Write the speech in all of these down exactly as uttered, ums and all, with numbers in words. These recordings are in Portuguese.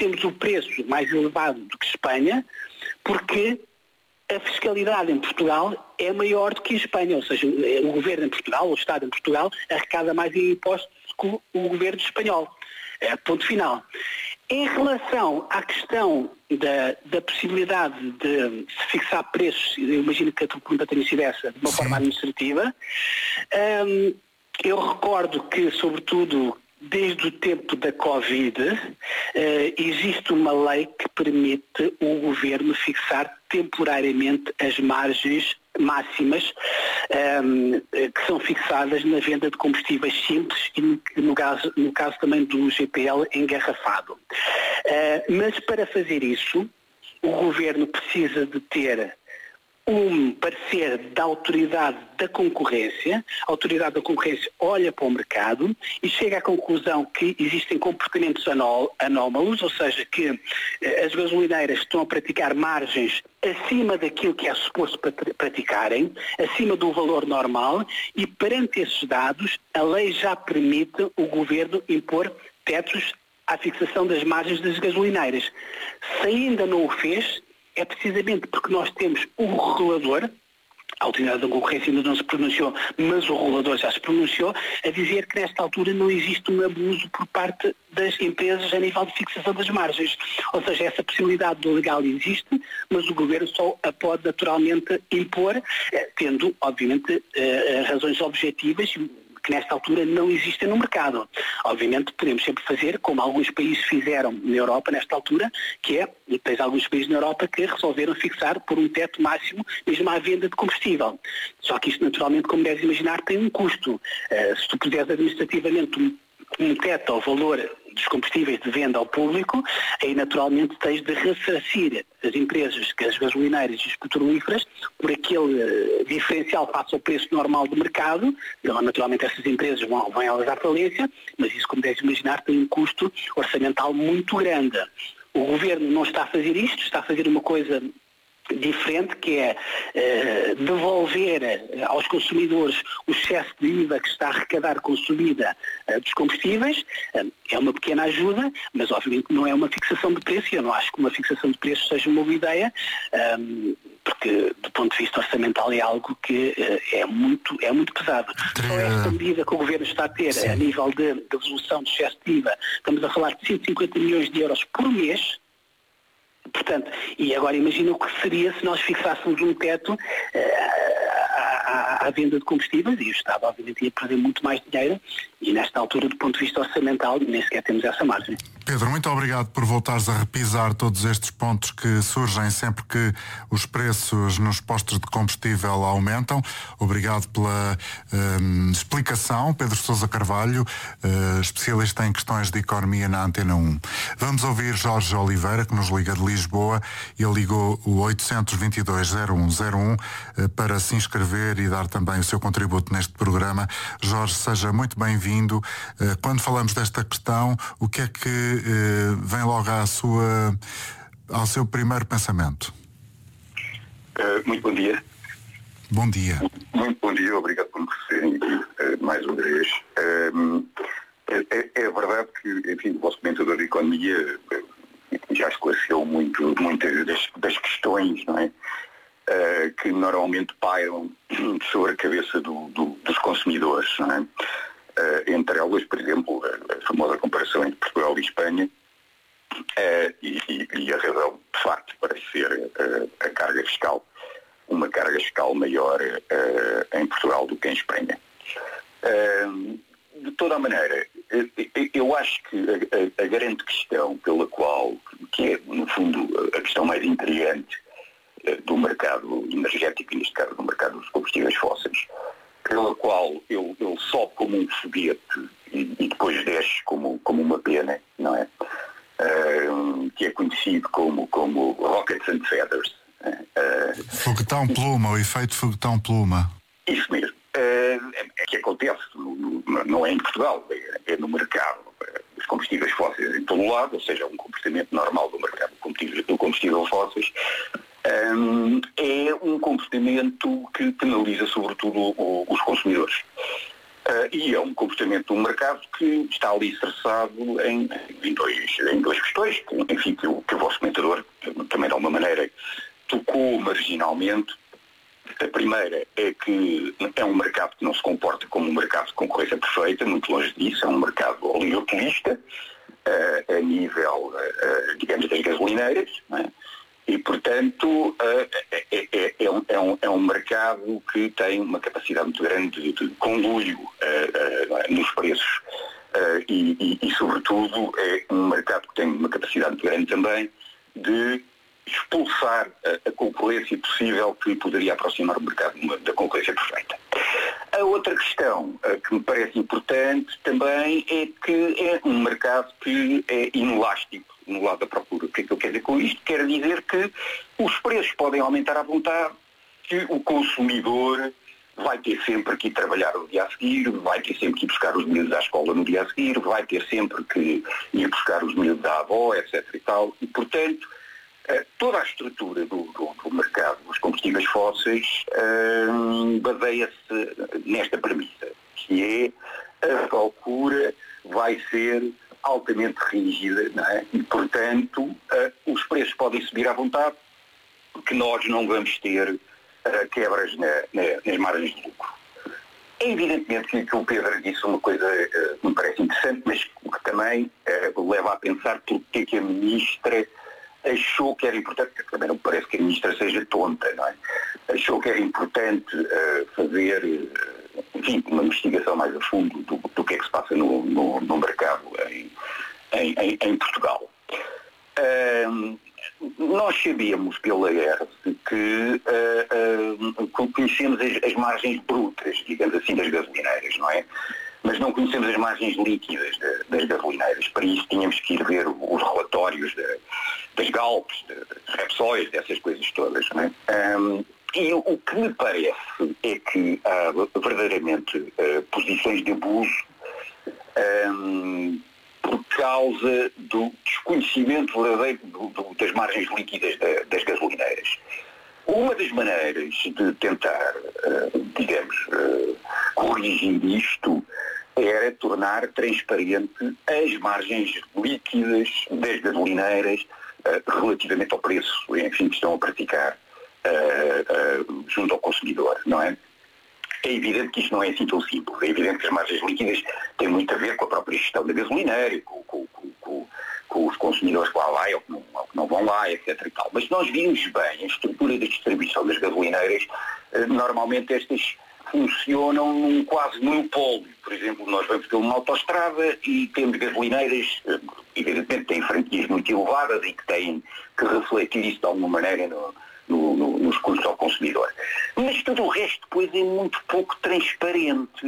temos o preço mais elevado do que Espanha, porque a fiscalidade em Portugal é maior do que em Espanha, ou seja, o governo em Portugal, o Estado em Portugal, arrecada mais em impostos que o, o governo espanhol. É, ponto final. Em relação à questão da, da possibilidade de se fixar preços, eu imagino que a tua pergunta tenha sido essa, de uma forma administrativa, hum, eu recordo que, sobretudo, desde o tempo da Covid, eh, existe uma lei que permite o governo fixar temporariamente as margens máximas um, que são fixadas na venda de combustíveis simples e no caso, no caso também do G P L engarrafado. Uh, mas para fazer isso, o governo precisa de ter um parecer da autoridade da concorrência. A autoridade da concorrência olha para o mercado e chega à conclusão que existem comportamentos anó- anómalos, ou seja, que eh, as gasolineiras estão a praticar margens acima daquilo que é suposto pat- praticarem, acima do valor normal, e perante esses dados a lei já permite o governo impor tetos à fixação das margens das gasolineiras. Se ainda não o fez, é precisamente porque nós temos um regulador, a autoridade da concorrência ainda não se pronunciou, mas o regulador já se pronunciou, a dizer que nesta altura não existe um abuso por parte das empresas a nível de fixação das margens. Ou seja, essa possibilidade do legal existe, mas o governo só a pode naturalmente impor, tendo, obviamente, razões objetivas que nesta altura não existem no mercado. Obviamente podemos sempre fazer, como alguns países fizeram na Europa nesta altura, que é, e tens alguns países na Europa que resolveram fixar por um teto máximo mesmo à venda de combustível. Só que isto naturalmente, como deves imaginar, tem um custo. Uh, se tu puseres administrativamente um, um teto ao valor dos combustíveis de venda ao público, aí naturalmente tens de ressarcir as empresas, as gasolineiras e as petrolíferas, por aquele uh, diferencial face ao preço normal do mercado. Então, naturalmente essas empresas vão, vão elas à falência, mas isso, como deves imaginar, tem um custo orçamental muito grande. O governo não está a fazer isto, está a fazer uma coisa diferente, que é uh, devolver aos consumidores o excesso de I V A que está a arrecadar com a subida uh, dos combustíveis. Uh, é uma pequena ajuda, mas obviamente não é uma fixação de preço, e eu não acho que uma fixação de preço seja uma boa ideia, um, porque do ponto de vista orçamental é algo que uh, é, muito, é muito pesado. Só esta medida que o governo está a ter, Sim. a nível de, de resolução do excesso de I V A, estamos a falar de cento e cinquenta milhões de euros por mês. Portanto, e agora imagina o que seria se nós fixássemos um teto uh, à, à, à venda de combustíveis, e o Estado obviamente ia perder muito mais dinheiro, e nesta altura, do ponto de vista orçamental, nem sequer temos essa margem. Pedro, muito obrigado por voltares a repisar todos estes pontos que surgem sempre que os preços nos postos de combustível aumentam. Obrigado pela um, explicação. Pedro Sousa Carvalho, uh, especialista em questões de economia na Antena um. Vamos ouvir Jorge Oliveira, que nos liga de Lisboa. Ele ligou o oito dois dois, zero um zero um uh, para se inscrever e dar também o seu contributo neste programa. Jorge, seja muito bem-vindo. Uh, quando falamos desta questão, o que é que Uh, vem logo à sua, ao seu primeiro pensamento? Uh, muito bom dia. Bom dia. Muito bom dia, obrigado por me receberem uh, mais uma vez. Uh, é, é verdade que, enfim, o vosso comentador de economia uh, já esclareceu muito, muitas das, das questões, não é? Uh, que normalmente pairam sobre a cabeça do, do, dos consumidores, não é? Uh, entre elas, por exemplo, a, a famosa comparação entre Portugal e Espanha, uh, e, e, e a razão, de facto, para ser uh, a carga fiscal, uma carga fiscal maior uh, em Portugal do que em Espanha. Uh, de toda a maneira, eu, eu acho que a, a, a grande questão pela qual, que é, no fundo, a questão mais intrigante uh, do mercado energético, e neste caso do mercado dos combustíveis fósseis, pela qual ele, ele sobe como um foguete e, e depois desce como, como uma pena, não é? Uh, que é conhecido como, como Rockets and Feathers. Uh, foguetão pluma, o efeito foguetão pluma. Isso mesmo. Uh, é, é que acontece, no, no, não é em Portugal, é, é no mercado dos combustíveis fósseis em todo o lado, ou seja, um comportamento normal do mercado do combustível fósseis. Um, é um comportamento que penaliza sobretudo o, os consumidores. Uh, e é um comportamento do mercado que está ali estressado em, em, dois, em duas questões, que, enfim, que o, que o vosso comentador também de alguma maneira tocou marginalmente. A primeira é que é um mercado que não se comporta como um mercado de concorrência perfeita, muito longe disso, é um mercado oligopolista, uh, a nível, uh, digamos, das gasolineiras, não é? E, portanto, é, é, é, um, é, um, é um mercado que tem uma capacidade muito grande de, de conluio uh, uh, nos preços uh, e, e, e, sobretudo, é um mercado que tem uma capacidade muito grande também de expulsar a, a concorrência possível que poderia aproximar o mercado da concorrência perfeita. A outra questão uh, que me parece importante também é que é um mercado que é inelástico no lado da procura. O que é que eu quero dizer com isto? Quer dizer que os preços podem aumentar à vontade, que o consumidor vai ter sempre que ir trabalhar no dia a seguir, vai ter sempre que ir buscar os miúdos à escola no dia a seguir, vai ter sempre que ir buscar os miúdos à avó, etc e tal. E, portanto, toda a estrutura do, do, do mercado dos combustíveis fósseis hum, baseia-se nesta premissa, que é a procura vai ser altamente rígida, não é? E, portanto, uh, os preços podem subir à vontade, que nós não vamos ter uh, quebras na, na, nas margens de lucro. É evidentemente que, que o Pedro disse uma coisa uh, que me parece interessante, mas que também uh, leva a pensar porque é que a Ministra achou que era importante, porque também não parece que a Ministra seja tonta, não é? Achou que era importante uh, fazer, uh, enfim, uma investigação mais a fundo do, do que é que se passa no, no, no mercado em, em, em, em Portugal. Uh, nós sabíamos pela E R S que uh, uh, conhecemos as, as margens brutas, digamos assim, das gasolineiras, não é? Mas não conhecemos as margens líquidas de, das gasolineiras. Para isso tínhamos que ir ver os relatórios de, das Galps, das Repsóis, dessas coisas todas, não é? Um, e o que me parece é que há verdadeiramente uh, posições de abuso um, por causa do desconhecimento verdadeiro do, do, das margens líquidas da, das gasolineiras. Uma das maneiras de tentar, uh, digamos, uh, corrigir isto era tornar transparente as margens líquidas das gasolineiras uh, relativamente ao preço, enfim, que estão a praticar uh, uh, junto ao consumidor, não é? É evidente que isto não é assim tão simples. É evidente que as margens líquidas têm muito a ver com a própria gestão da gasolineira, com, com, com, com, com os consumidores que lá vai ou que não, ou que não vão lá, etc e tal. Mas se nós vimos bem a estrutura da distribuição das gasolineiras, uh, normalmente estas funcionam num quase monopólio. Por exemplo, nós vamos ter uma autoestrada e temos gasolineiras, evidentemente têm franquias muito elevadas e que têm que refletir isso de alguma maneira no, no, no, nos custos ao consumidor. Mas tudo o resto depois é muito pouco transparente.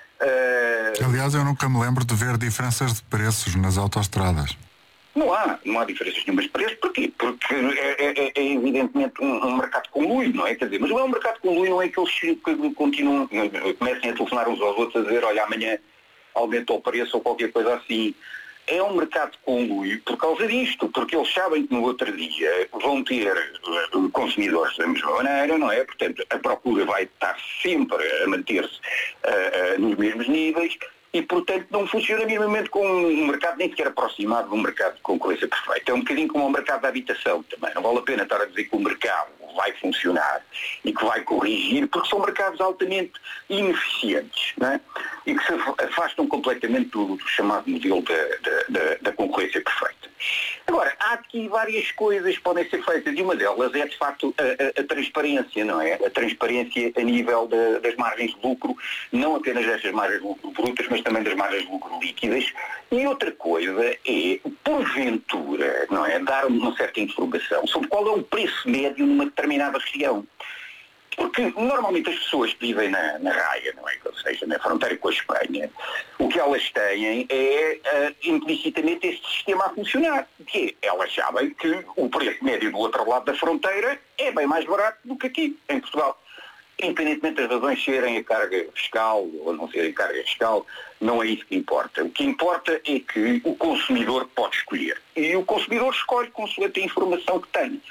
Uh... Aliás, eu nunca me lembro de ver diferenças de preços nas autoestradas. Não há, não há diferenças nenhumas de preço. Porquê? Porque é, é, é evidentemente um, um mercado com conluio, não é? Quer dizer, mas não é um mercado com conluio, não é que eles continuam, comecem a telefonar uns aos outros a dizer, olha, amanhã aumenta o preço ou qualquer coisa assim. É um mercado com conluio por causa disto, porque eles sabem que no outro dia vão ter uh, consumidores da mesma maneira, não é? Portanto, a procura vai estar sempre a manter-se uh, uh, nos mesmos níveis. E, portanto, não funciona minimamente com um mercado nem sequer aproximado de um mercado de concorrência perfeita. É um bocadinho como o mercado da habitação também. Não vale a pena estar a dizer que o mercado vai funcionar e que vai corrigir, porque são mercados altamente ineficientes, não é? E que se afastam completamente do, do chamado modelo da, da, da, da concorrência perfeita. Agora, há aqui várias coisas que podem ser feitas e uma delas é, de facto, a, a, a transparência, não é? A transparência a nível de, das margens de lucro, não apenas destas margens de lucro brutas, mas também das margens de lucro líquidas. E outra coisa é, porventura, não é? Dar uma certa informação sobre qual é o preço médio numa determinada região. Porque normalmente as pessoas que vivem na, na raia, não é? Ou seja, na fronteira com a Espanha, o que elas têm é uh, implicitamente este sistema a funcionar. Que é, elas sabem que o preço médio do outro lado da fronteira é bem mais barato do que aqui, em Portugal. Independentemente das razões serem a carga fiscal ou não serem carga fiscal, não é isso que importa. O que importa é que o consumidor pode escolher. E o consumidor escolhe consoante a informação que tem.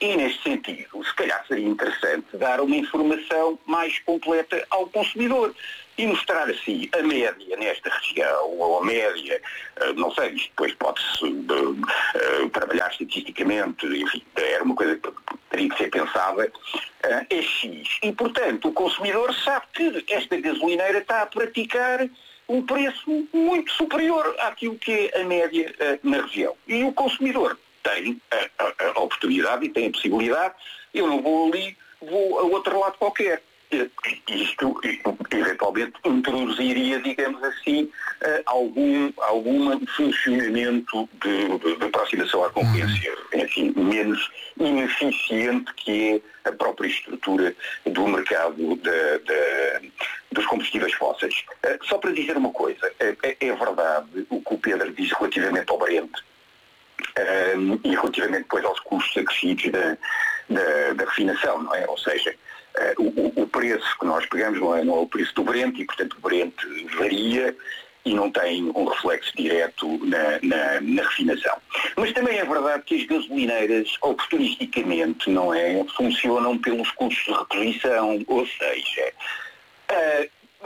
E, neste sentido, se calhar seria interessante dar uma informação mais completa ao consumidor e mostrar assim a média nesta região, ou a média, não sei, isto depois pode-se uh, uh, trabalhar estatisticamente, enfim, era uma coisa que teria que ser pensada, uh, é X. E, portanto, o consumidor sabe que esta gasolineira está a praticar um preço muito superior àquilo que é a média uh, na região. E o consumidor tem a, a, a oportunidade e tem a possibilidade, eu não vou ali, vou a outro lado qualquer. Isto, eventualmente, introduziria, digamos assim, algum, algum funcionamento de, de, de aproximação à concorrência, enfim, menos ineficiente que é a própria estrutura do mercado de, de, dos combustíveis fósseis. Só para dizer uma coisa, é, é verdade o que o Pedro diz relativamente ao Brent, Um, e relativamente depois aos custos acrescidos da, da, da refinação, não é? Ou seja, uh, o, o preço que nós pegamos não é, não é o preço do Brent e, portanto, o Brent varia e não tem um reflexo direto na, na, na refinação. Mas também é verdade que as gasolineiras, oportunisticamente, não é, funcionam pelos custos de reposição, ou seja, uh,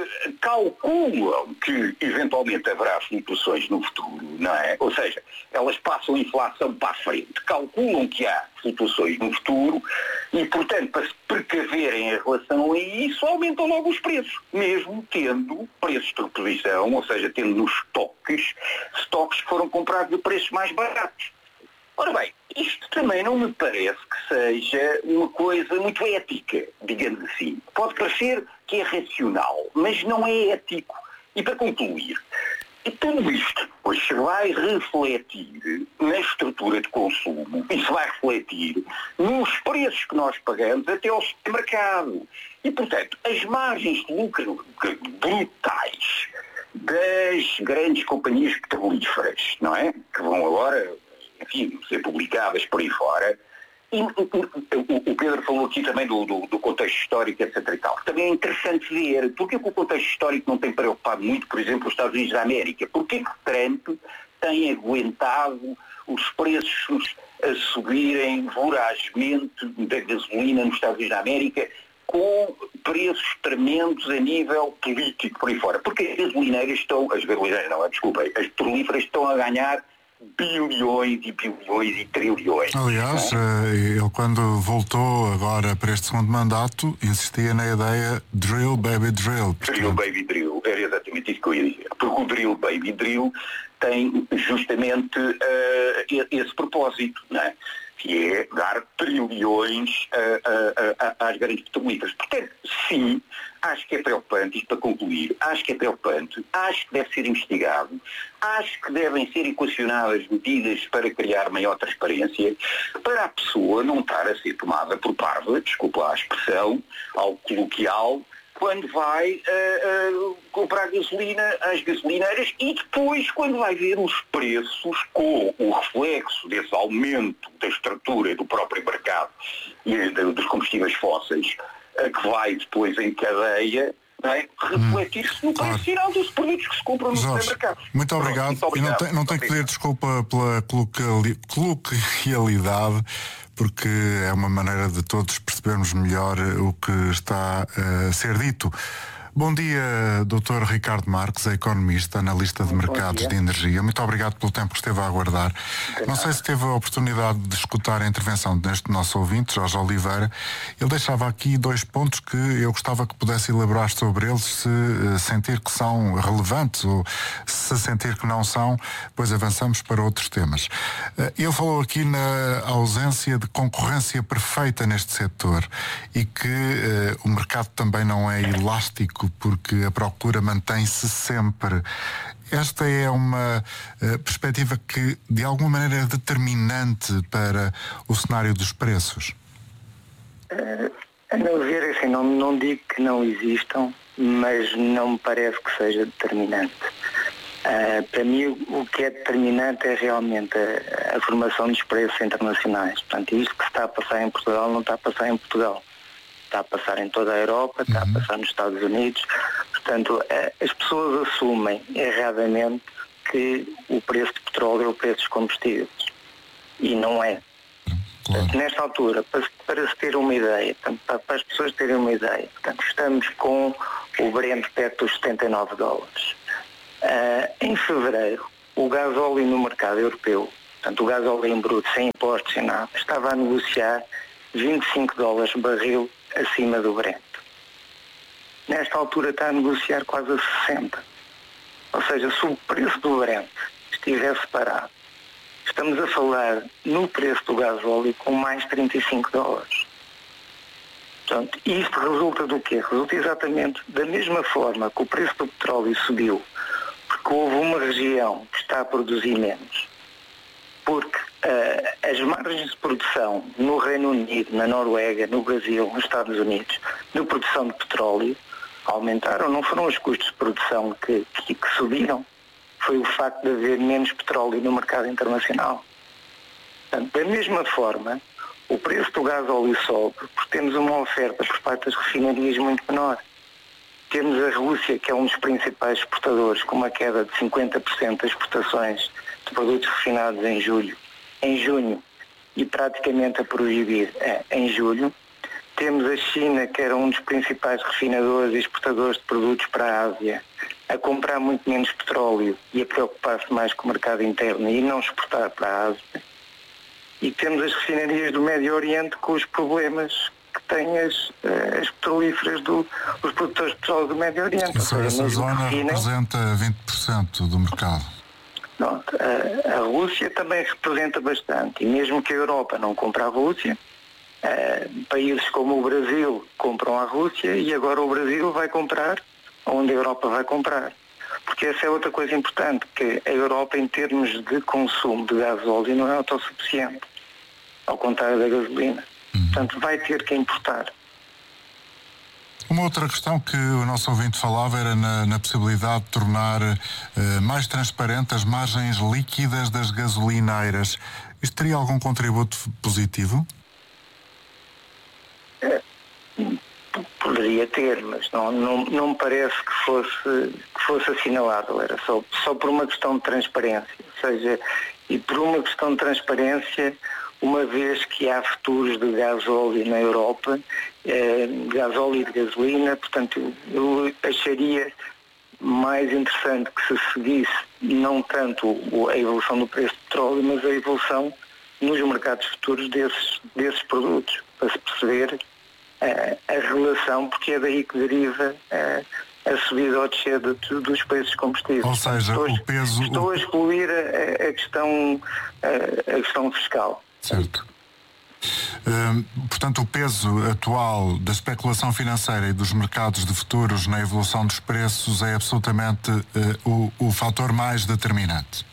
calculam que eventualmente haverá flutuações no futuro, não é? Ou seja, elas passam a inflação para a frente, calculam que há flutuações no futuro e, portanto, para se precaverem em relação a isso, aumentam logo os preços, mesmo tendo preços de reposição, ou seja, tendo nos estoques, estoques que foram comprados a preços mais baratos. Ora bem, isto também não me parece que seja uma coisa muito ética, digamos assim. Pode parecer que é racional, mas não é ético. E para concluir, tudo isto depois se vai refletir na estrutura de consumo e se vai refletir nos preços que nós pagamos até ao supermercado. E, portanto, as margens de lucro brutais das grandes companhias petrolíferas, não é? Que vão agora, enfim, ser publicadas por aí fora. E o, o, o Pedro falou aqui também do, do, do contexto histórico, etcétera e tal. Também é interessante ver porque que o contexto histórico não tem preocupado muito, por exemplo, os Estados Unidos da América. Porque que Trump tem aguentado os preços a subirem vorazmente da gasolina nos Estados Unidos da América com preços tremendos a nível político por aí fora? Porque as gasolineiras estão, as gasolineiras não, desculpem, as petrolíferas estão a ganhar bilhões e bilhões e trilhões. Aliás, ele quando voltou agora para este segundo mandato insistia na ideia drill, baby, drill. Drill, baby, drill. Era exatamente isso que eu ia dizer. Porque o drill, baby, drill tem justamente uh, esse propósito, não é? Que é dar trilhões uh, uh, uh, às grandes petrolíferas. Portanto, sim, acho que é preocupante, isto para concluir, acho que é preocupante, acho que deve ser investigado, acho que devem ser equacionadas medidas para criar maior transparência, para a pessoa não estar a ser tomada por parva, desculpa a expressão, algo coloquial, quando vai uh, uh, comprar gasolina às gasolineiras e depois quando vai ver os preços com o reflexo desse aumento da estrutura do próprio mercado e de, dos combustíveis fósseis, uh, que vai depois em cadeia, não é? Refletir-se no preço final dos produtos que se compram no supermercado. Muito obrigado. Muito obrigado. E não, tem, não tenho que pedir desculpa pela coloquialidade, porque é uma maneira de todos percebermos melhor o que está a ser dito. Bom dia, doutor Ricardo Marques, economista, analista de mercados de energia. Muito obrigado pelo tempo que esteve a aguardar. Não sei se teve a oportunidade de escutar a intervenção deste nosso ouvinte, Jorge Oliveira. Ele deixava aqui dois pontos que eu gostava que pudesse elaborar sobre eles, se sentir que são relevantes ou se sentir que não são, depois avançamos para outros temas. Ele falou aqui na ausência de concorrência perfeita neste setor e que uh, o mercado também não é elástico porque a procura mantém-se sempre. Esta é uma uh, perspectiva que de alguma maneira é determinante para o cenário dos preços? Uh, a meu ver, assim, não, não digo que não existam, mas não me parece que seja determinante. Uh, para mim, o que é determinante é realmente a, a formação dos preços internacionais. Portanto, isto que se está a passar em Portugal não está a passar em Portugal. Está a passar em toda a Europa, está a passar nos Estados Unidos. Portanto, as pessoas assumem erradamente que o preço de petróleo é o preço dos combustíveis. E não é. Claro. Portanto, nesta altura, para, para se ter uma ideia, portanto, para, para as pessoas terem uma ideia, portanto, estamos com o Brent perto dos setenta e nove dólares. Uh, em fevereiro, o gasóleo no mercado europeu, portanto, o gasóleo em bruto, sem impostos, sem nada, estava a negociar vinte e cinco dólares barril acima do Brent. Nesta altura está a negociar quase a sessenta. Ou seja, se o preço do Brent estivesse parado, estamos a falar no preço do gasóleo com mais trinta e cinco dólares. Portanto, isto resulta do quê? Resulta exatamente da mesma forma que o preço do petróleo subiu, porque houve uma região que está a produzir menos, porque uh, as margens de produção no Reino Unido, na Noruega, no Brasil, nos Estados Unidos, de produção de petróleo, aumentaram. Não foram os custos de produção que, que, que subiram, foi o facto de haver menos petróleo no mercado internacional. Portanto, da mesma forma, o preço do gasóleo sobe porque temos uma oferta por parte das refinarias muito menor. Temos a Rússia, que é um dos principais exportadores, com uma queda de cinquenta por cento das exportações de produtos refinados em julho, em junho, e praticamente a proibir é, em julho. Temos a China, que era um dos principais refinadores e exportadores de produtos para a Ásia, a comprar muito menos petróleo e a preocupar-se mais com o mercado interno e não exportar para a Ásia. E temos as refinarias do Médio Oriente com os problemas que têm as, as petrolíferas, do, os produtores de petróleo do Médio Oriente. Isso, seja, essa zona refinem, representa vinte por cento do mercado. Pronto, a, a Rússia também representa bastante. E mesmo que a Europa não compre a Rússia, uh, países como o Brasil compram a Rússia e agora o Brasil vai comprar onde a Europa vai comprar. Porque essa é outra coisa importante, que a Europa, em termos de consumo de gasóleo, não é autossuficiente, ao contrário da gasolina. Uhum. Portanto, vai ter que importar. Uma outra questão que o nosso ouvinte falava era na, na possibilidade de tornar uh, mais transparente as margens líquidas das gasolineiras. Isto teria algum contributo positivo? É. Poderia ter, mas não, não, não me parece que fosse, que fosse assinalável. Era só, só por uma questão de transparência. Ou seja, e por uma questão de transparência, uma vez que há futuros de gasóleo na Europa, eh, gasóleo e de gasolina, portanto, eu acharia mais interessante que se seguisse não tanto a evolução do preço do petróleo, mas a evolução nos mercados futuros desses, desses produtos, para se perceber A, a relação, porque é daí que deriva a, a subida ou descida de, dos preços de combustíveis. Ou seja, estou, o peso... Estou o... a excluir a, a, questão, a, a questão fiscal. Certo. Hum, portanto, o peso atual da especulação financeira e dos mercados de futuros na evolução dos preços é absolutamente uh, o, o fator mais determinante.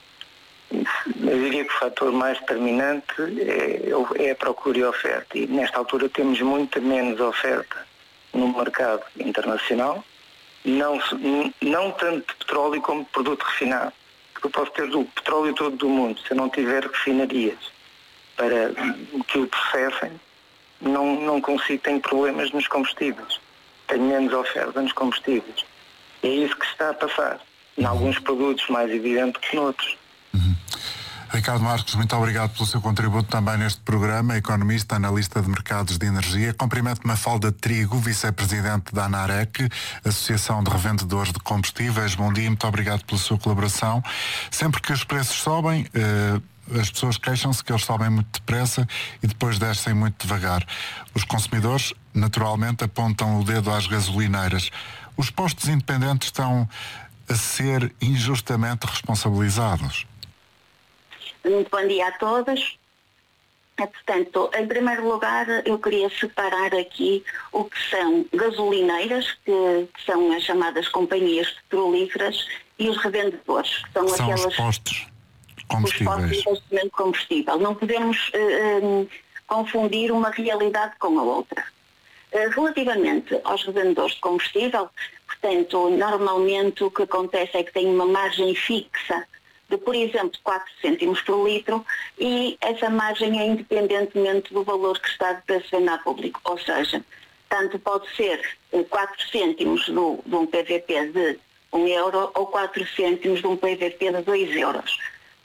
Eu diria que o fator mais determinante é, é a procura e a oferta. E nesta altura temos muito menos oferta no mercado internacional, não, não tanto de petróleo como de produto refinado. Porque eu posso ter o petróleo todo do mundo, se eu não tiver refinarias para que o processem, não, não consigo, tenho problemas nos combustíveis. Tenho menos oferta nos combustíveis. É isso que está a passar. Em alguns produtos mais evidente que noutros. Uhum. Ricardo Marques, muito obrigado pelo seu contributo também neste programa, economista, analista de mercados de energia. Cumprimento Mafalda Trigo, vice-presidente da ANAREC, Associação de Revendedores de Combustíveis. Bom dia, muito obrigado pela sua colaboração. Sempre que os preços sobem, eh, as pessoas queixam-se que eles sobem muito depressa e depois descem muito devagar. Os consumidores, naturalmente, apontam o dedo às gasolineiras. Os postos independentes estão a ser injustamente responsabilizados. Muito bom dia a todos. Portanto, em primeiro lugar, eu queria separar aqui o que são gasolineiras, que, que são as chamadas companhias petrolíferas, e os revendedores, que são, são aquelas... os postos combustíveis. Os postos de combustível. Não podemos uh, um, confundir uma realidade com a outra. Uh, relativamente aos revendedores de combustível, portanto, normalmente o que acontece é que tem uma margem fixa de, por exemplo, quatro cêntimos por litro, e essa margem é independentemente do valor que está de preço de venda a público. Ou seja, tanto pode ser quatro cêntimos do, de um P V P de um euro ou quatro cêntimos de um P V P de dois euros.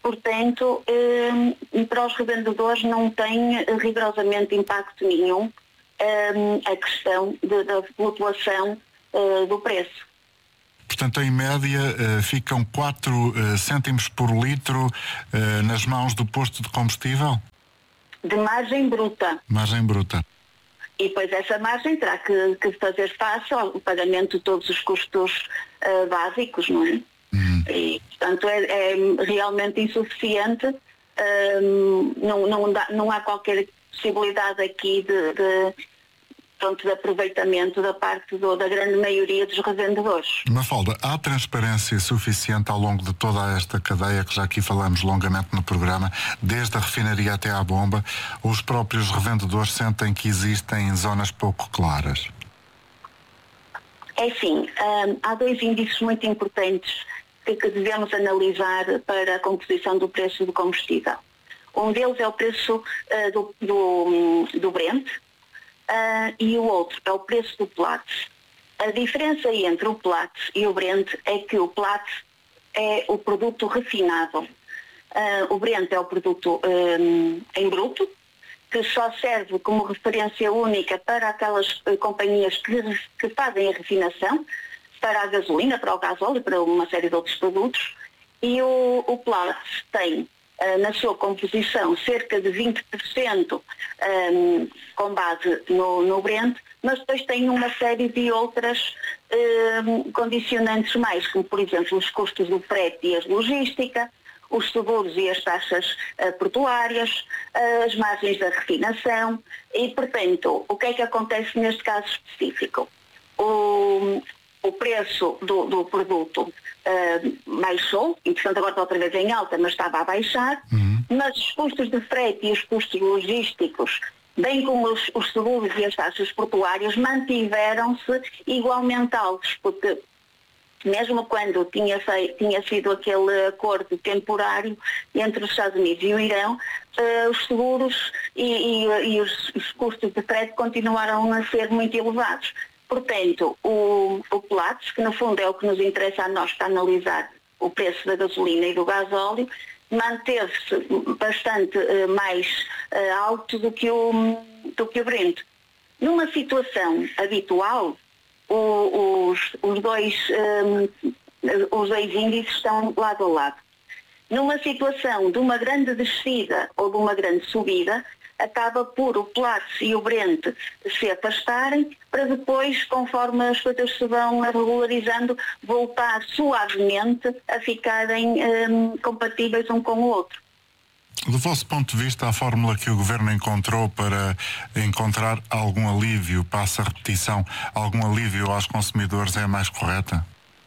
portanto, eh, para os revendedores não tem rigorosamente impacto nenhum eh, a questão de, da flutuação eh, do preço. Portanto, em média, eh, ficam quatro eh, cêntimos por litro eh, nas mãos do posto de combustível? De margem bruta. Margem bruta. E depois essa margem terá que, que fazer face ao pagamento de todos os custos uh, básicos, não é? Uhum. E, portanto, é, é realmente insuficiente. Uh, não, não, dá, não há qualquer possibilidade aqui de, de, pronto, de aproveitamento da parte do, da grande maioria dos revendedores. Mafalda, há transparência suficiente ao longo de toda esta cadeia, que já aqui falamos longamente no programa, desde a refinaria até à bomba? Os próprios revendedores sentem que existem zonas pouco claras? É sim, hum, há dois índices muito importantes que, que devemos analisar para a composição do preço do combustível. Um deles é o preço uh, do, do, do Brent, Uh, e o outro é o preço do Platts. A diferença entre o Platts e o Brent é que o Platts é o produto refinado. Uh, o Brent é o produto um, em bruto, que só serve como referência única para aquelas uh, companhias que, que fazem a refinação, para a gasolina, para o gasóleo, para uma série de outros produtos. E o, o Platts tem na sua composição cerca de vinte por cento um, com base no, no Brent, mas depois tem uma série de outras um, condicionantes mais, como por exemplo os custos do frete e a logística, os seguros e as taxas uh, portuárias, uh, as margens da refinação e, portanto, o que é que acontece neste caso específico? O, o preço do, do produto Uh, baixou, e portanto agora está outra vez em alta, mas estava a baixar, uhum. Mas os custos de frete e os custos logísticos, bem como os, os seguros e as taxas portuárias, mantiveram-se igualmente altos, porque mesmo quando tinha, feito, tinha sido aquele acordo temporário entre os Estados Unidos e o Irão, uh, os seguros e, e, e os, os custos de frete continuaram a ser muito elevados. Portanto, o, o Platts, que no fundo é o que nos interessa a nós para analisar o preço da gasolina e do gasóleo, manteve-se bastante uh, mais uh, alto do que, o, do que o Brent. Numa situação habitual, o, os, os, dois, um, os dois índices estão lado a lado. Numa situação de uma grande descida ou de uma grande subida, acaba por o Platts e o Brent se afastarem para depois, conforme as coisas se vão regularizando, voltar suavemente a ficarem um, compatíveis um com o outro. Do vosso ponto de vista, a fórmula que o Governo encontrou para encontrar algum alívio, passa a repetição, algum alívio aos consumidores é a mais correta?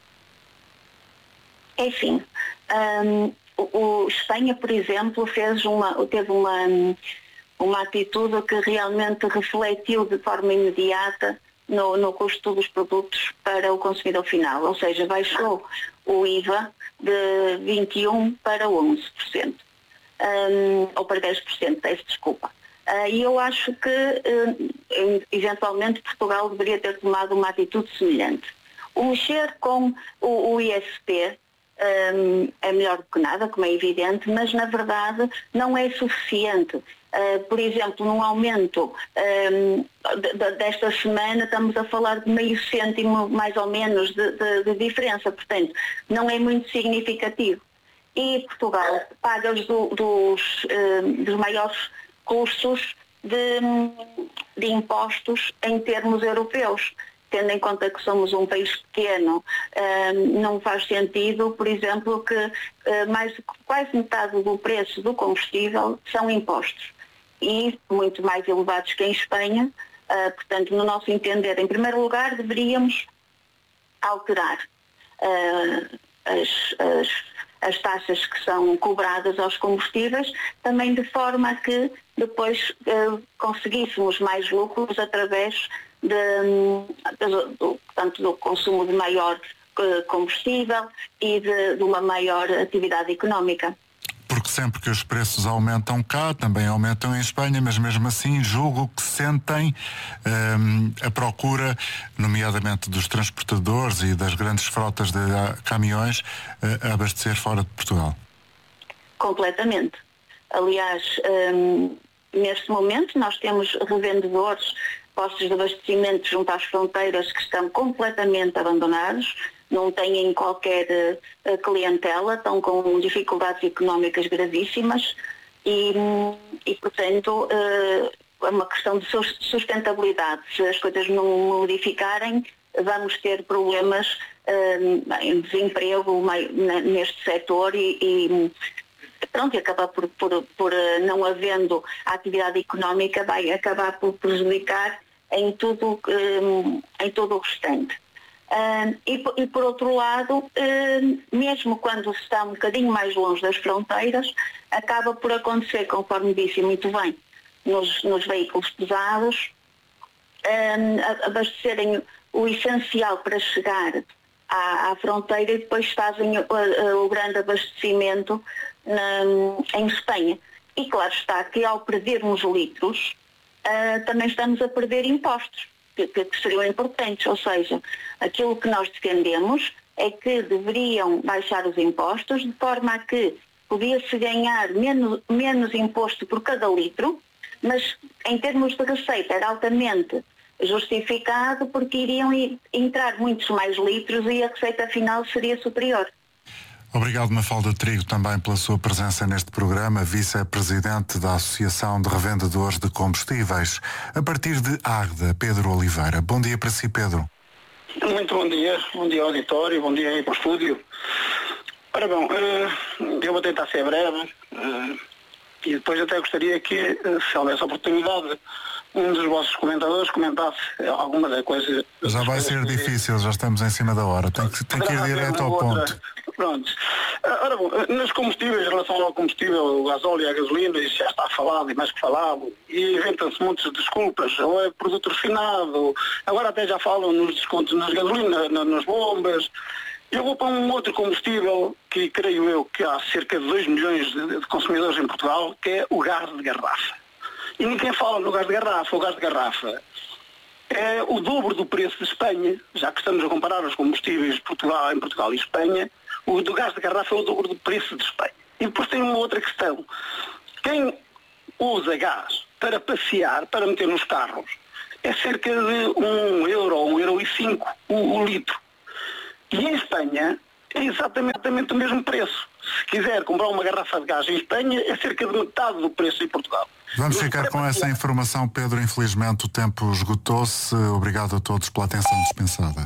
É sim. Um, o, o Espanha, por exemplo, fez uma, teve uma... uma atitude que realmente refletiu de forma imediata no, no custo dos produtos para o consumidor final, ou seja, baixou o I V A de vinte e um por cento para onze por cento, um, ou para dez por cento, peço desculpa. Uh, e eu acho que, uh, eventualmente, Portugal deveria ter tomado uma atitude semelhante. O mexer com o, o I S P um, é melhor do que nada, como é evidente, mas, na verdade, não é suficiente. Uh, por exemplo, num aumento um, de, de, desta semana, estamos a falar de meio cêntimo, mais ou menos, de, de, de diferença. Portanto, não é muito significativo. E Portugal paga os do, dos, um, dos maiores custos de, de impostos em termos europeus. Tendo em conta que somos um país pequeno, um, não faz sentido, por exemplo, que uh, mais, quase metade do preço do combustível são impostos. E muito mais elevados que em Espanha. Uh, portanto, no nosso entender, em primeiro lugar, deveríamos alterar uh, as, as, as taxas que são cobradas aos combustíveis, também de forma a que depois uh, conseguíssemos mais lucros através de, de, do, portanto, do consumo de maior uh, combustível e de, de uma maior atividade económica. Porque sempre que os preços aumentam cá, também aumentam em Espanha, mas mesmo assim julgo que sentem um, a procura, nomeadamente dos transportadores e das grandes frotas de uh, caminhões, uh, a abastecer fora de Portugal. completamente. Aliás, um, neste momento nós temos revendedores, postos de abastecimento junto às fronteiras que estão completamente abandonados, não têm qualquer uh, clientela, estão com dificuldades económicas gravíssimas e, e portanto, uh, é uma questão de sustentabilidade. Se as coisas não modificarem, vamos ter problemas uh, em desemprego neste setor e, e pronto, acabar por, por, por não havendo a atividade económica, vai acabar por prejudicar em tudo, um, em tudo o restante. Uh, e, e por outro lado, uh, mesmo quando se está um bocadinho mais longe das fronteiras, acaba por acontecer, conforme disse muito bem, nos, nos veículos pesados, uh, abastecerem o essencial para chegar à, à fronteira e depois fazem o, o, o grande abastecimento na, em Espanha. E claro está que ao perdermos litros, uh, também estamos a perder impostos, que, que seriam importantes, ou seja, aquilo que nós defendemos é que deveriam baixar os impostos de forma a que podia-se ganhar menos, menos imposto por cada litro, mas em termos de receita era altamente justificado porque iriam entrar muitos mais litros e a receita final seria superior. Obrigado, Mafalda Trigo, também pela sua presença neste programa, vice-presidente da Associação de Revendedores de Combustíveis. A partir de Águeda, Pedro Oliveira. Bom dia para si, Pedro. Muito bom dia. Bom dia ao auditório, bom dia aí para o estúdio. Ora bom, eu vou tentar ser breve e depois até gostaria que, se houvesse oportunidade, um dos vossos comentadores comentasse alguma da coisa. Já vai ser difícil, já estamos em cima da hora. Tem que, tem que ir direto ao ponto. Pronto. Ora bom, nos combustíveis, em relação ao combustível, o gasóleo e a gasolina, isso já está falado e mais que falado, e inventam-se muitas de desculpas, ou é produto refinado, agora até já falam nos descontos nas gasolina, nas bombas. Eu vou para um outro combustível que creio eu que há cerca de dois milhões de consumidores em Portugal, que é o gás de garrafa. E ninguém fala no gás de garrafa. O gás de garrafa é o dobro do preço de Espanha, já que estamos a comparar os combustíveis de Portugal, em Portugal e Espanha, o do gás de garrafa é o dobro do preço de Espanha. E depois tem uma outra questão. Quem usa gás para passear, para meter nos carros, é cerca de um euro ou um euro e cinco o, o litro. E em Espanha é exatamente o mesmo preço. Se quiser comprar uma garrafa de gás em Espanha, é cerca de metade do preço em Portugal. Vamos ficar com essa informação, Pedro. Infelizmente o tempo esgotou-se. Obrigado a todos pela atenção dispensada.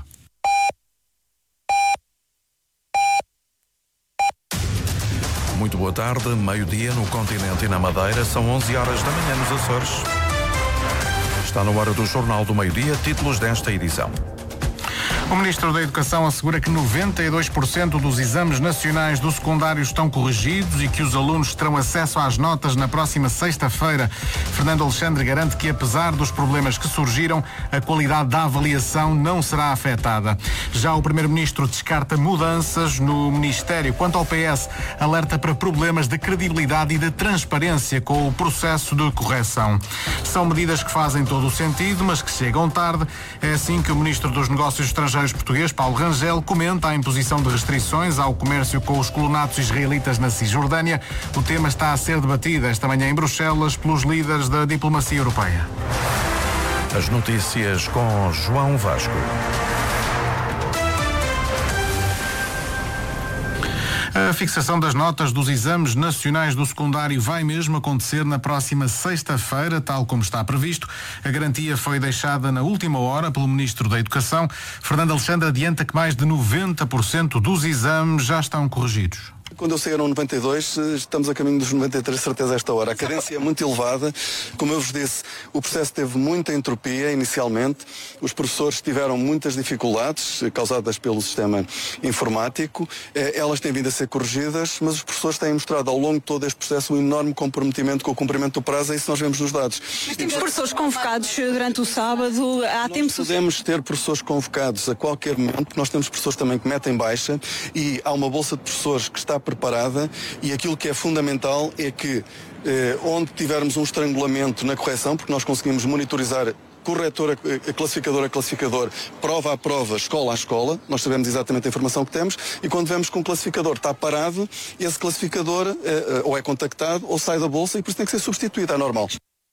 Muito boa tarde, meio-dia no continente e na Madeira, são onze horas da manhã nos Açores. Está na hora do Jornal do Meio-Dia, títulos desta edição. O Ministro da Educação assegura que noventa e dois por cento dos exames nacionais do secundário estão corrigidos e que os alunos terão acesso às notas na próxima sexta-feira. Fernando Alexandre garante que, apesar dos problemas que surgiram, a qualidade da avaliação não será afetada. Já o Primeiro-Ministro descarta mudanças no Ministério. Quanto ao P S, alerta para problemas de credibilidade e de transparência com o processo de correção. São medidas que fazem todo o sentido, mas que chegam tarde. É assim que o Ministro dos Negócios Estrangeiros português, Paulo Rangel, comenta a imposição de restrições ao comércio com os colonatos israelitas na Cisjordânia. O tema está a ser debatido esta manhã em Bruxelas pelos líderes da diplomacia europeia. As notícias com João Vasco. A fixação das notas dos exames nacionais do secundário vai mesmo acontecer na próxima sexta-feira, tal como está previsto. A garantia foi deixada na última hora pelo Ministro da Educação. Fernando Alexandre adianta que mais de noventa por cento dos exames já estão corrigidos. Quando eu saí no noventa e dois, estamos a caminho dos noventa e três, certeza, a esta hora. A cadência é muito elevada. Como eu vos disse, o processo teve muita entropia inicialmente. Os professores tiveram muitas dificuldades causadas pelo sistema informático. Elas têm vindo a ser corrigidas, mas os professores têm mostrado ao longo de todo este processo um enorme comprometimento com o cumprimento do prazo, é isso que nós vemos nos dados. Mas temos professores convocados durante o sábado, há tempo suficiente? Podemos ter professores convocados a qualquer momento. Nós temos professores também que metem baixa e há uma bolsa de professores que está preparada e aquilo que é fundamental é que eh, onde tivermos um estrangulamento na correção, porque nós conseguimos monitorizar corretor a classificador a classificador, prova a prova, escola a escola, nós sabemos exatamente a informação que temos, e quando vemos que um classificador está parado, esse classificador é, ou é contactado ou sai da bolsa, e por isso tem que ser substituído, é normal.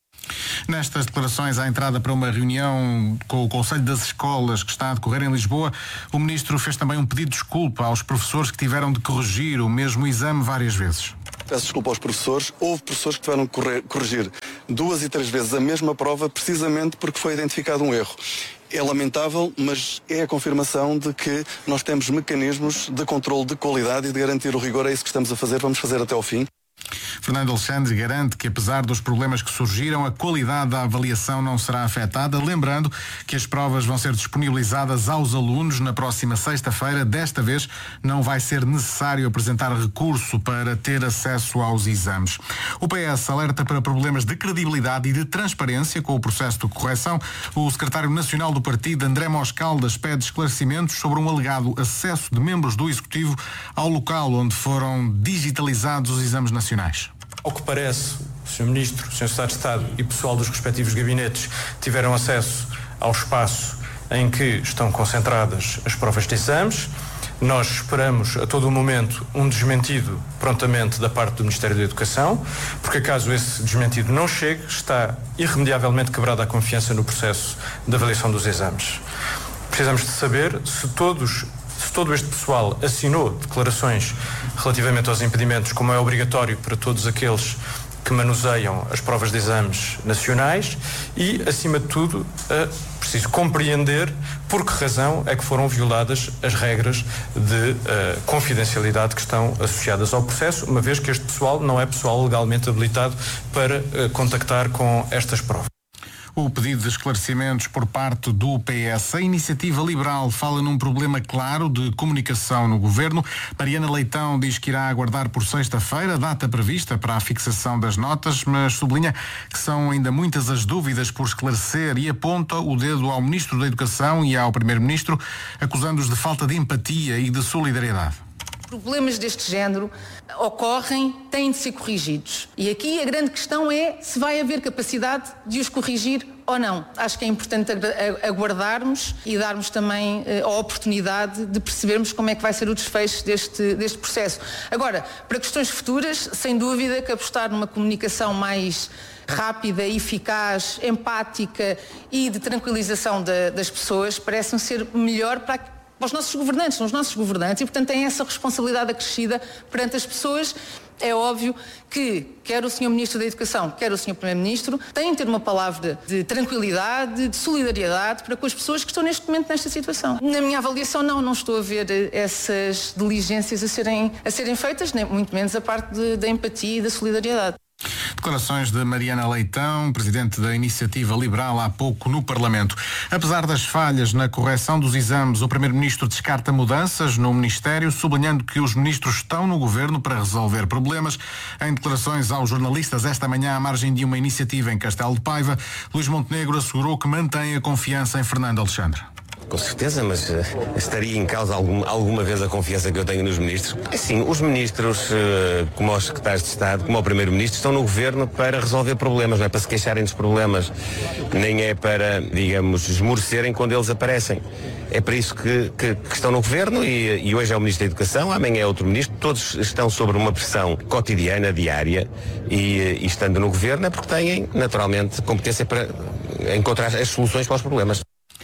Nestas declarações à entrada para uma reunião com o Conselho das Escolas que está a decorrer em Lisboa, o Ministro fez também um pedido de desculpa aos professores que tiveram de corrigir o mesmo exame várias vezes. Peço desculpa aos professores. Houve professores que tiveram que corrigir duas e três vezes a mesma prova precisamente porque foi identificado um erro. É lamentável, mas é a confirmação de que nós temos mecanismos de controle de qualidade e de garantir o rigor. É isso que estamos a fazer, vamos fazer até ao fim. Fernando Alexandre garante que, apesar dos problemas que surgiram, a qualidade da avaliação não será afetada, lembrando que as provas vão ser disponibilizadas aos alunos na próxima sexta-feira. Desta vez não vai ser necessário apresentar recurso para ter acesso aos exames. O P S alerta para problemas de credibilidade e de transparência com o processo de correção. O secretário nacional do partido, André Moscaldas, pede esclarecimentos sobre um alegado acesso de membros do Executivo ao local onde foram digitalizados os exames nacionais. Ao que parece, o senhor Ministro, o senhor Secretário de Estado e pessoal dos respectivos gabinetes tiveram acesso ao espaço em que estão concentradas as provas de exames. Nós esperamos a todo o momento um desmentido prontamente da parte do Ministério da Educação, porque caso esse desmentido não chegue, está irremediavelmente quebrada a confiança no processo de avaliação dos exames. Precisamos de saber se todos Se todo este pessoal assinou declarações relativamente aos impedimentos, como é obrigatório para todos aqueles que manuseiam as provas de exames nacionais, e, acima de tudo, é preciso compreender por que razão é que foram violadas as regras de uh, confidencialidade que estão associadas ao processo, uma vez que este pessoal não é pessoal legalmente habilitado para uh, contactar com estas provas. O pedido de esclarecimentos por parte do P S. A Iniciativa Liberal fala num problema claro de comunicação no Governo. Mariana Leitão diz que irá aguardar por sexta-feira, data prevista para a fixação das notas, mas sublinha que são ainda muitas as dúvidas por esclarecer e aponta o dedo ao Ministro da Educação e ao Primeiro-Ministro, acusando-os de falta de empatia e de solidariedade. Problemas deste género ocorrem, têm de ser corrigidos. E aqui a grande questão é se vai haver capacidade de os corrigir ou não. Acho que é importante aguardarmos e darmos também a oportunidade de percebermos como é que vai ser o desfecho deste, deste processo. Agora, para questões futuras, sem dúvida que apostar numa comunicação mais rápida, eficaz, empática e de tranquilização de, das pessoas parece-me ser melhor para a para os nossos governantes, são os nossos governantes e, portanto, têm essa responsabilidade acrescida perante as pessoas. É óbvio que quer o senhor Ministro da Educação, quer o senhor Primeiro-Ministro, têm de ter uma palavra de tranquilidade, de solidariedade para com as pessoas que estão neste momento nesta situação. Na minha avaliação, não, não estou a ver essas diligências a serem, a serem feitas, nem muito menos a parte de, da empatia e da solidariedade. Declarações de Mariana Leitão, presidente da Iniciativa Liberal, há pouco no Parlamento. Apesar das falhas na correção dos exames, o Primeiro-Ministro descarta mudanças no Ministério, sublinhando que os ministros estão no Governo para resolver problemas. Em declarações aos jornalistas esta manhã, à margem de uma iniciativa em Castelo de Paiva, Luís Montenegro assegurou que mantém a confiança em Fernando Alexandre. Com certeza, mas uh, estaria em causa algum, alguma vez a confiança que eu tenho nos ministros? Sim, os ministros, uh, como os secretários de Estado, como o Primeiro-Ministro, estão no Governo para resolver problemas, não é para se queixarem dos problemas, nem é para, digamos, esmorecerem quando eles aparecem. É para isso que, que, que estão no Governo e, e hoje é o Ministro da Educação, amanhã é outro Ministro, todos estão sob uma pressão cotidiana, diária, e, e estando no Governo é porque têm, naturalmente, competência para encontrar as soluções para os problemas.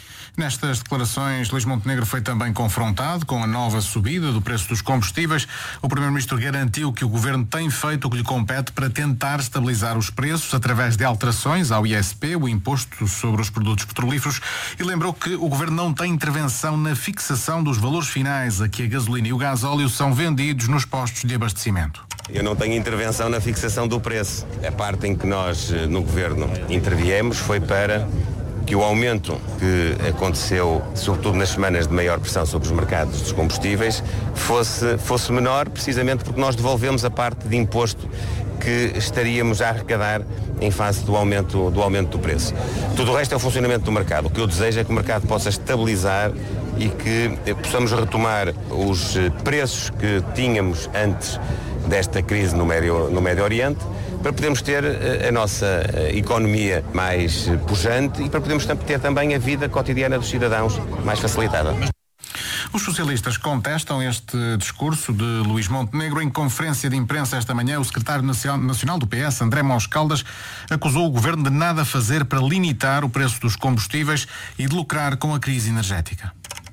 Nestas declarações, Luís Montenegro foi também confrontado com a nova subida do preço dos combustíveis. O Primeiro-Ministro garantiu que o Governo tem feito o que lhe compete para tentar estabilizar os preços através de alterações ao I S P, o Imposto sobre os Produtos Petrolíferos, e lembrou que o Governo não tem intervenção na fixação dos valores finais a que a gasolina e o gasóleo são vendidos nos postos de abastecimento. Eu não tenho intervenção na fixação do preço. A parte em que nós, no Governo, interviemos foi para que o aumento que aconteceu, sobretudo nas semanas de maior pressão sobre os mercados dos combustíveis, fosse, fosse menor, precisamente porque nós devolvemos a parte de imposto que estaríamos a arrecadar em face do aumento, do aumento do preço. Tudo o resto é o funcionamento do mercado. O que eu desejo é que o mercado possa estabilizar e que possamos retomar os preços que tínhamos antes desta crise no Médio, no Médio Oriente, para podermos ter a nossa economia mais pujante e para podermos ter também a vida cotidiana dos cidadãos mais facilitada. Os socialistas contestam este discurso de Luís Montenegro. Em conferência de imprensa esta manhã, o secretário nacional do P S, André Mós Caldas, acusou o governo de nada fazer para limitar o preço dos combustíveis e de lucrar com a crise energética.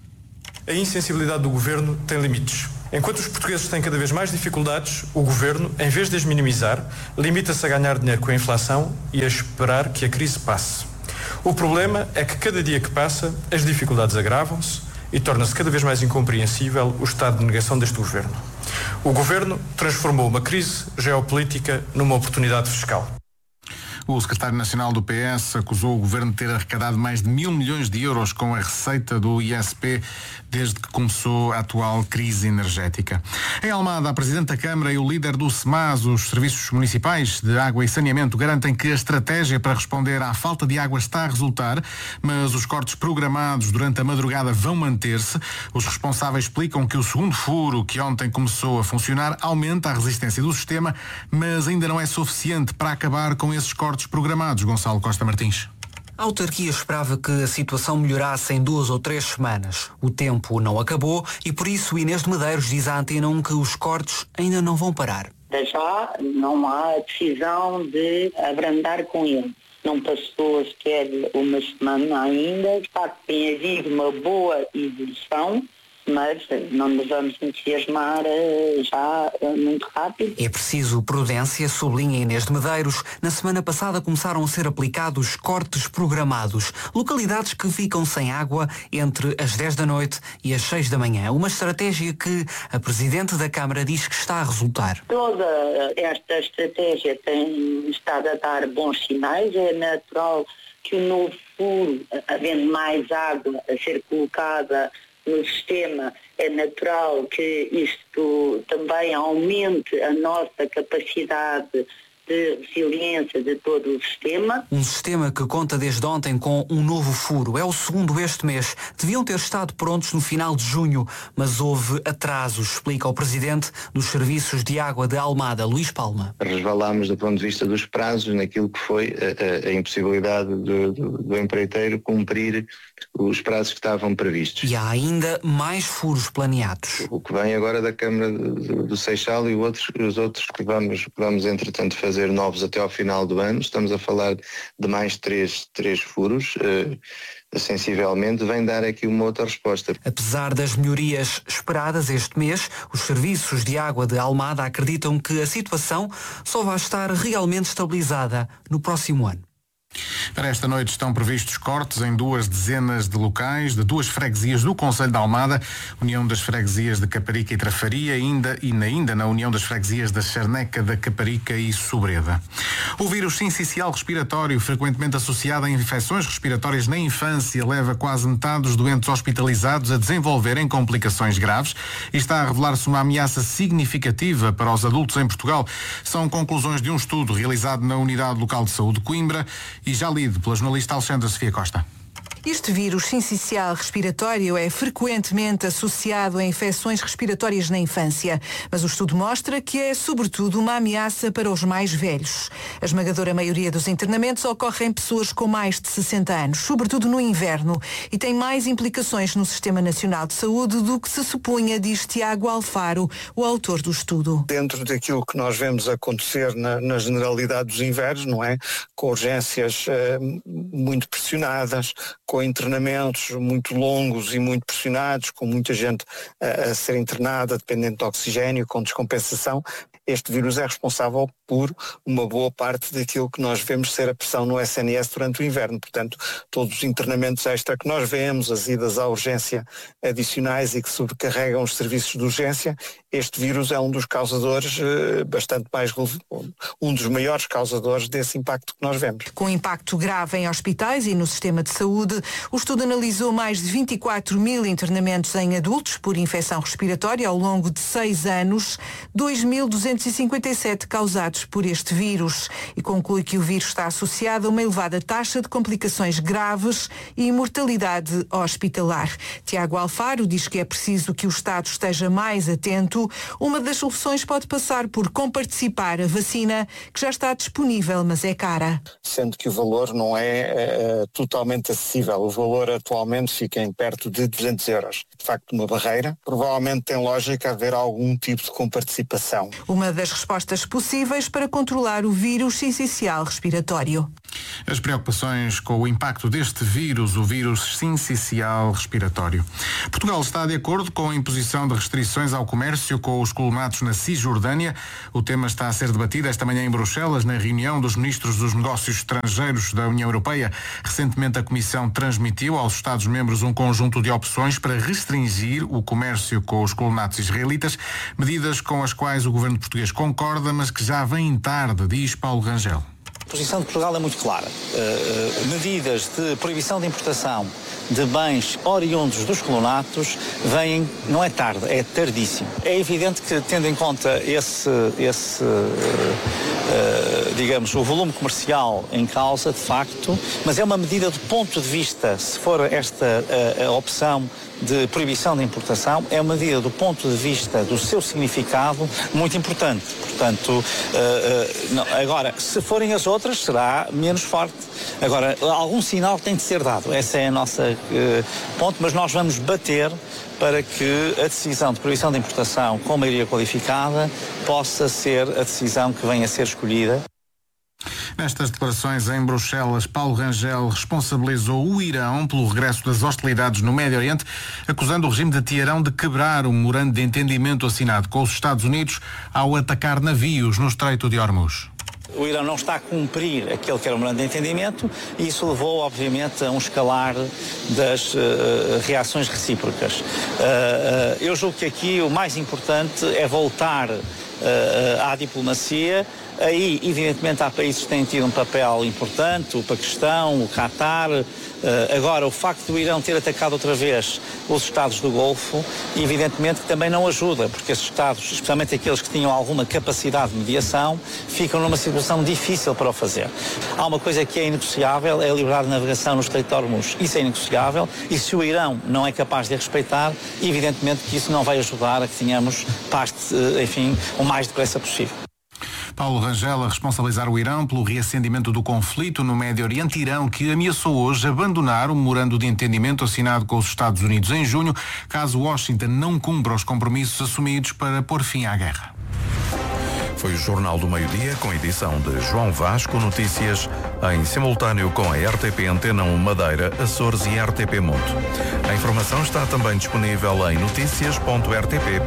A insensibilidade do governo tem limites. Enquanto os portugueses têm cada vez mais dificuldades, o governo, em vez de as minimizar, limita-se a ganhar dinheiro com a inflação e a esperar que a crise passe. O problema é que cada dia que passa, as dificuldades agravam-se e torna-se cada vez mais incompreensível o estado de negação deste governo. O governo transformou uma crise geopolítica numa oportunidade fiscal. O secretário nacional do P S acusou o governo de ter arrecadado mais de mil milhões de euros com a receita do I S P desde que começou a atual crise energética. Em Almada, a Presidente da Câmara e o líder do SEMAS, os Serviços Municipais de Água e Saneamento, garantem que a estratégia para responder à falta de água está a resultar, mas os cortes programados durante a madrugada vão manter-se. Os responsáveis explicam que o segundo furo, que ontem começou a funcionar, aumenta a resistência do sistema, mas ainda não é suficiente para acabar com esses cortes programados. Gonçalo Costa Martins. A autarquia esperava que a situação melhorasse em duas ou três semanas. O tempo não acabou e por isso Inês de Medeiros diz à Antena um que os cortes ainda não vão parar. Já não há decisão de abrandar com ele. Não passou sequer uma semana ainda. De facto, tem havido uma boa evolução, mas não nos vamos entusiasmar já muito rápido. É preciso prudência, sublinha Inês de Medeiros. Na semana passada começaram a ser aplicados cortes programados. Localidades que ficam sem água entre as dez da noite e as seis da manhã. Uma estratégia que a Presidente da Câmara diz que está a resultar. Toda esta estratégia tem estado a dar bons sinais. É natural que o novo furo, havendo mais água a ser colocada no sistema, é natural que isto também aumente a nossa capacidade de resiliência de todo o sistema. Um sistema que conta desde ontem com um novo furo. É o segundo este mês. Deviam ter estado prontos no final de junho, mas houve atrasos, explica o Presidente dos Serviços de Água de Almada, Luís Palma. Resvalámos do ponto de vista dos prazos naquilo que foi a, a, a impossibilidade do, do, do empreiteiro cumprir os prazos que estavam previstos. E há ainda mais furos planeados. O que vem agora da Câmara do, do Seixal e outros, os outros que vamos, vamos entretanto fazer fazer novos até ao final do ano. Estamos a falar de mais três, três furos, uh, sensivelmente, vem dar aqui uma outra resposta. Apesar das melhorias esperadas este mês, os serviços de água de Almada acreditam que a situação só vai estar realmente estabilizada no próximo ano. Para esta noite estão previstos cortes em duas dezenas de locais, de duas freguesias do Concelho de Almada, União das Freguesias de Caparica e Trafaria, ainda, e ainda na União das Freguesias da Charneca, da Caparica e Sobreda. O vírus sincicial respiratório, frequentemente associado a infecções respiratórias na infância, leva quase metade dos doentes hospitalizados a desenvolverem complicações graves e está a revelar-se uma ameaça significativa para os adultos em Portugal. São conclusões de um estudo realizado na Unidade Local de Saúde de Coimbra e já lido pela jornalista Alexandra Sofia Costa. Este vírus sincicial respiratório é frequentemente associado a infecções respiratórias na infância, mas o estudo mostra que é sobretudo uma ameaça para os mais velhos. A esmagadora maioria dos internamentos ocorre em pessoas com mais de sessenta anos, sobretudo no inverno, e tem mais implicações no Sistema Nacional de Saúde do que se supunha, diz Tiago Alfaro, o autor do estudo. Dentro daquilo que nós vemos acontecer na, na generalidade dos invernos, não é? Com urgências eh, muito pressionadas, com internamentos muito longos e muito pressionados, com muita gente a, a ser internada, dependente de oxigênio, com descompensação. Este vírus é responsável por uma boa parte daquilo que nós vemos ser a pressão no S N S durante o inverno. Portanto, todos os internamentos extra que nós vemos, as idas à urgência adicionais e que sobrecarregam os serviços de urgência, este vírus é um dos causadores eh, bastante mais, um dos maiores causadores desse impacto que nós vemos. Com impacto grave em hospitais e no sistema de saúde, o estudo analisou mais de vinte e quatro mil internamentos em adultos por infecção respiratória ao longo de seis anos, dois mil duzentos e cinquenta e sete causados afetados por este vírus e conclui que o vírus está associado a uma elevada taxa de complicações graves e mortalidade hospitalar. Tiago Alfaro diz que é preciso que o Estado esteja mais atento. Uma das soluções pode passar por comparticipar a vacina, que já está disponível, mas é cara. Sendo que o valor não é uh, totalmente acessível. O valor atualmente fica em perto de duzentos euros. De facto, uma barreira. Provavelmente tem lógica haver algum tipo de comparticipação. Uma das respostas possíveis para controlar o vírus sincicial respiratório. As preocupações com o impacto deste vírus, o vírus sincicial respiratório. Portugal está de acordo com a imposição de restrições ao comércio com os colonatos na Cisjordânia. O tema está a ser debatido esta manhã em Bruxelas, na reunião dos ministros dos negócios estrangeiros da União Europeia. Recentemente, a Comissão transmitiu aos Estados-membros um conjunto de opções para restringir o comércio com os colonatos israelitas, medidas com as quais o governo português concorda, mas que já vêm tarde, diz Paulo Rangel. A posição de Portugal é muito clara. Uh, medidas de proibição de importação de bens oriundos dos colonatos vêm, não é tarde, é tardíssimo. É evidente que, tendo em conta esse, esse uh, uh, digamos, o volume comercial em causa, de facto, mas é uma medida do ponto de vista, se for esta uh, a opção de proibição de importação, é uma medida do ponto de vista do seu significado muito importante. Portanto, uh, uh, não, agora, se forem as outras, será menos forte. Agora, algum sinal tem de ser dado. Esse é a nossa uh, ponto, mas nós vamos bater para que a decisão de proibição de importação com maioria qualificada possa ser a decisão que venha a ser escolhida. Nestas declarações em Bruxelas, Paulo Rangel responsabilizou o Irão pelo regresso das hostilidades no Médio Oriente, acusando o regime de Teherão de quebrar o memorando de entendimento assinado com os Estados Unidos ao atacar navios no Estreito de Hormuz. O Irão não está a cumprir aquele que era o memorando de entendimento e isso levou, obviamente, a um escalar das uh, reações recíprocas. Uh, uh, eu julgo que aqui o mais importante é voltar uh, à diplomacia. Aí, evidentemente, há países que têm tido um papel importante, o Paquistão, o Qatar. Uh, agora, o facto do Irão ter atacado outra vez os Estados do Golfo, evidentemente que também não ajuda, porque esses Estados, especialmente aqueles que tinham alguma capacidade de mediação, ficam numa situação difícil para o fazer. Há uma coisa que é inegociável, é a liberdade de navegação no Estreito de Hormuz. Isso é inegociável e se o Irão não é capaz de a respeitar, evidentemente que isso não vai ajudar a que tenhamos paz, enfim, o mais depressa possível. Paulo Rangel a responsabilizar o Irão pelo reacendimento do conflito no Médio Oriente. Irão que ameaçou hoje abandonar o memorando de entendimento assinado com os Estados Unidos em junho, caso Washington não cumpra os compromissos assumidos para pôr fim à guerra. Foi o Jornal do Meio-Dia, com edição de João Vasco. Notícias em simultâneo com a R T P Antena um Madeira, Açores e R T P Monte. A informação está também disponível em notícias ponto r t p